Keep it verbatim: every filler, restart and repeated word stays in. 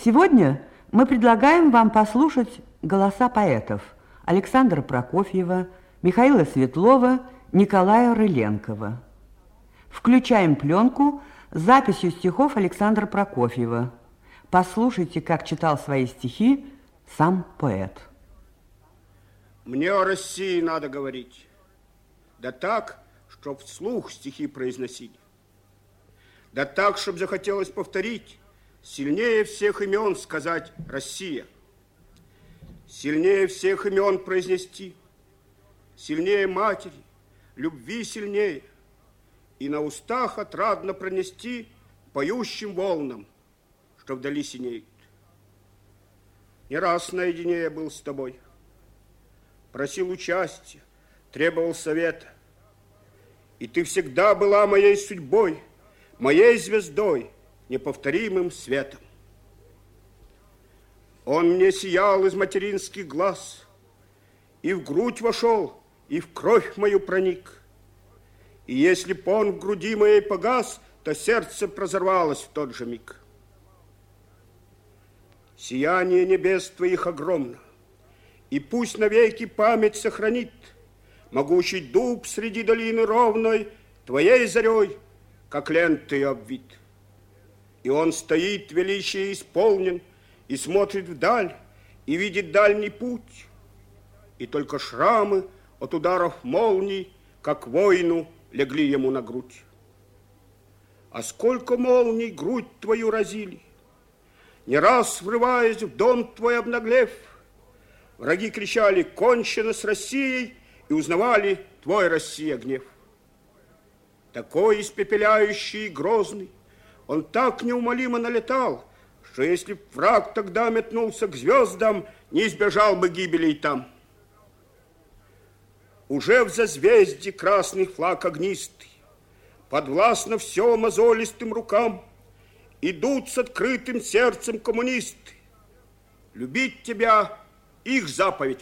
Сегодня мы предлагаем вам послушать голоса поэтов Александра Прокофьева, Михаила Светлова, Николая Рыленкова. Включаем пленку с записью стихов Александра Прокофьева. Послушайте, как читал свои стихи сам поэт. Мне о России надо говорить, да так, чтоб вслух стихи произносили, да так, чтоб захотелось повторить, сильнее всех имен сказать «Россия», сильнее всех имен произнести, сильнее матери, любви сильнее, и на устах отрадно пронести поющим волнам, что вдали синеют. Не раз наедине я был с тобой, просил участия, требовал совета, и ты всегда была моей судьбой, моей звездой, неповторимым светом. Он мне сиял из материнских глаз, и в грудь вошел, и в кровь мою проник. И если б он в груди моей погас, то сердце прозорвалось в тот же миг. Сияние небес твоих огромно, и пусть навеки память сохранит могучий дуб среди долины ровной, твоей зарей, как лентой обвит. И он стоит, величие исполнен, и смотрит вдаль, и видит дальний путь, и только шрамы от ударов молний, как воину, легли ему на грудь. А сколько молний грудь твою разили, не раз врываясь в дом твой обнаглев, враги кричали «Кончено с Россией!» и узнавали твой, Россия, гнев. Такой испепеляющий и грозный, он так неумолимо налетал, что если б враг тогда метнулся к звездам, не избежал бы гибелей там. Уже в зазвездье красный флаг огнистый, подвластно все мозолистым рукам, идут с открытым сердцем коммунисты. Любить тебя — их заповедь.